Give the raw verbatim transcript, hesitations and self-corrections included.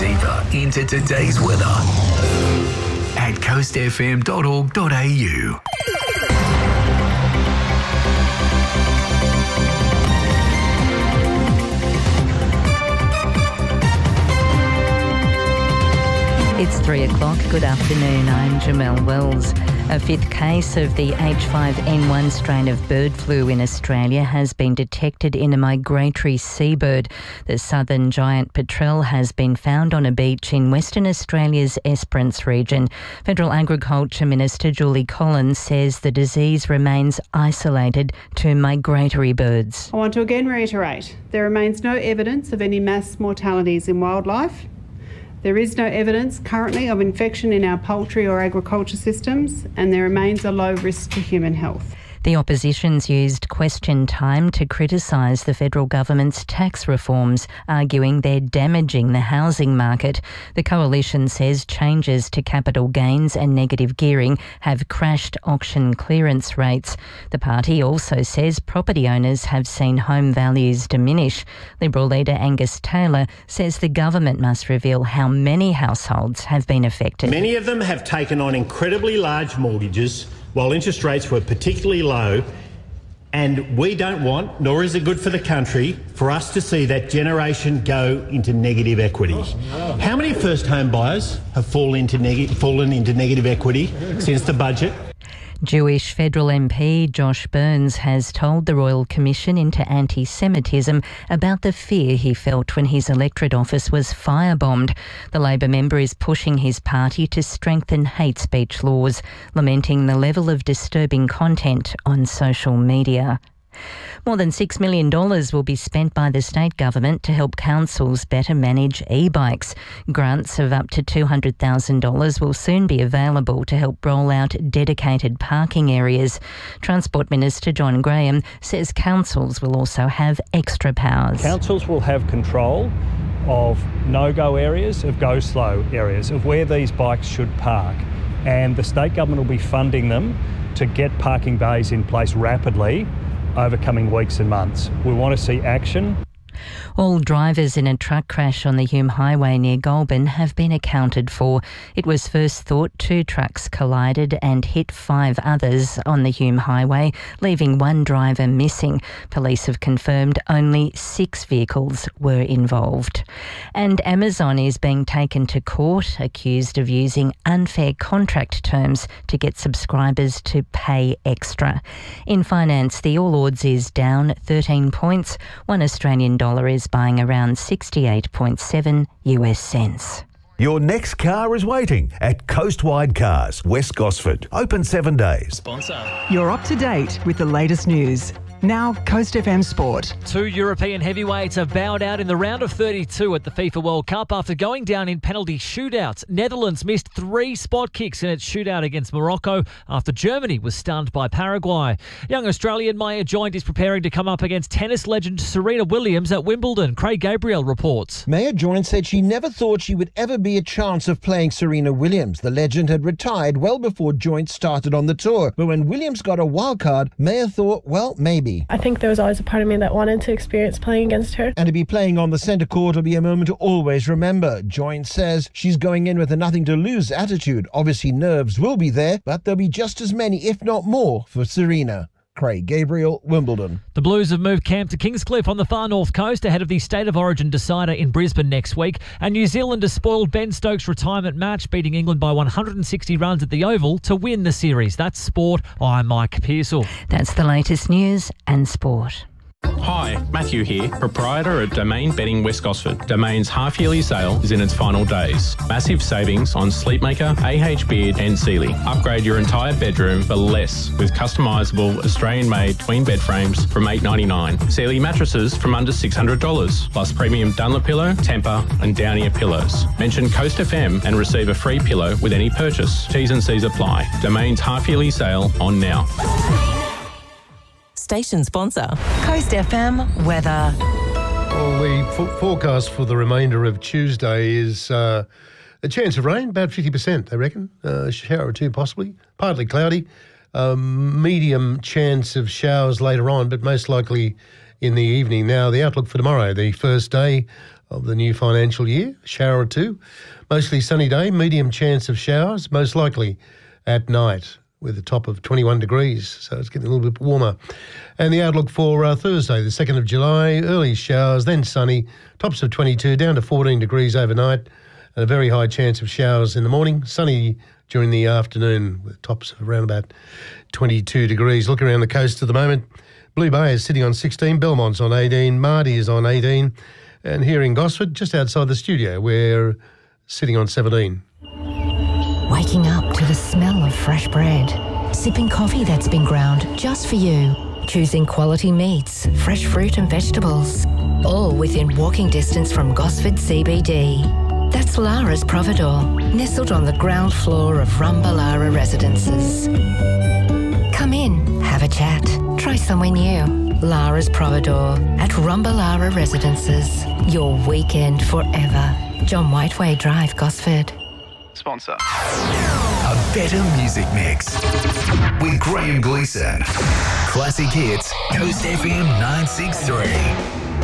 deeper into today's weather at coast f m dot org dot a u. It's three o'clock. Good afternoon. I'm Jamelle Wells. A fifth case of the H five N one strain of bird flu in Australia has been detected in a migratory seabird. The southern giant petrel has been found on a beach in Western Australia's Esperance region. Federal Agriculture Minister Julie Collins says the disease remains isolated to migratory birds. I want to again reiterate, there remains no evidence of any mass mortalities in wildlife. There is no evidence currently of infection in our poultry or agriculture systems, and there remains a low risk to human health. The opposition's used question time to criticise the federal government's tax reforms, arguing they're damaging the housing market. The coalition says changes to capital gains and negative gearing have crashed auction clearance rates. The party also says property owners have seen home values diminish. Liberal leader Angus Taylor says the government must reveal how many households have been affected. Many of them have taken on incredibly large mortgages while interest rates were particularly low, and we don't want, nor is it good for the country, for us to see that generation go into negative equity. How many first home buyers have fallen into, neg- fallen into negative equity since the budget? Jewish federal M P Josh Burns has told the Royal Commission into Anti-Semitism about the fear he felt when his electorate office was firebombed. The Labor member is pushing his party to strengthen hate speech laws, lamenting the level of disturbing content on social media. More than six million dollars will be spent by the state government to help councils better manage e-bikes. Grants of up to two hundred thousand dollars will soon be available to help roll out dedicated parking areas. Transport Minister John Graham says councils will also have extra powers. Councils will have control of no-go areas, of go-slow areas, of where these bikes should park. And the state government will be funding them to get parking bays in place rapidly over coming weeks and months. We want to see action. All drivers in a truck crash on the Hume Highway near Goulburn have been accounted for. It was first thought two trucks collided and hit five others on the Hume Highway, leaving one driver missing. Police have confirmed only six vehicles were involved. And Amazon is being taken to court, accused of using unfair contract terms to get subscribers to pay extra. In finance, the All Ords is down thirteen points. One Australian dollar is buying around sixty-eight point seven U S cents. Your next car is waiting at Coastwide Cars, West Gosford. Open seven days. Sponsor. You're up to date with the latest news. Now, Coast F M Sport. Two European heavyweights have bowed out in the round of thirty-two at the FIFA World Cup after going down in penalty shootouts. Netherlands missed three spot kicks in its shootout against Morocco after Germany was stunned by Paraguay. Young Australian Maya Joint is preparing to come up against tennis legend Serena Williams at Wimbledon. Craig Gabriel reports. Maya Joint said she never thought she would ever be a chance of playing Serena Williams. The legend had retired well before Joint started on the tour. But when Williams got a wild card, Maya thought, well, maybe. I think there was always a part of me that wanted to experience playing against her. And to be playing on the centre court will be a moment to always remember. Joint says she's going in with a nothing-to-lose attitude. Obviously, nerves will be there, but there'll be just as many, if not more, for Serena. Craig Gabriel, Wimbledon. The Blues have moved camp to Kingscliff on the far north coast ahead of the State of Origin decider in Brisbane next week. And New Zealand has spoiled Ben Stokes' retirement match, beating England by one hundred sixty runs at the Oval to win the series. That's sport. I'm Mike Pearsall. That's the latest news and sport. Hi, Matthew here, proprietor at Domain Bedding West Gosford. Domain's half-yearly sale is in its final days. Massive savings on Sleepmaker, A H Beard and Sealy. Upgrade your entire bedroom for less with customisable Australian-made twin bed frames from eight dollars ninety-nine. Sealy mattresses from under six hundred dollars, plus premium Dunlop pillow, Tempur and Downier pillows. Mention Coast F M and receive a free pillow with any purchase. T's and C's apply. Domain's half-yearly sale on now. Station sponsor. Coast F M weather. Well, the f- forecast for the remainder of Tuesday is uh, a chance of rain, about fifty percent, they reckon. Uh, a shower or two possibly. Partly cloudy. Um, medium chance of showers later on, but most likely in the evening. Now, the outlook for tomorrow, the first day of the new financial year. Shower or two. Mostly sunny day, medium chance of showers, most likely at night, with a top of twenty-one degrees, so it's getting a little bit warmer. And the outlook for uh, Thursday, the second of July, early showers, then sunny, tops of twenty-two, down to fourteen degrees overnight, and a very high chance of showers in the morning, sunny during the afternoon, with tops of around about twenty-two degrees. Look around the coast at the moment. Blue Bay is sitting on sixteen, Belmont's on eighteen, Mardy is on eighteen, and here in Gosford, just outside the studio, we're sitting on seventeen. Waking up to the smell of fresh bread, sipping coffee that's been ground just for you, choosing quality meats, fresh fruit and vegetables, all within walking distance from Gosford C B D. That's Lara's Providore, nestled on the ground floor of Rumbalara Residences. Come in, have a chat, try somewhere new. Lara's Providore at Rumbalara Residences. Your weekend forever. John Whiteway Drive, Gosford. Sponsor. A better music mix with Graham Gleeson. Classic hits, Coast F M nine six three.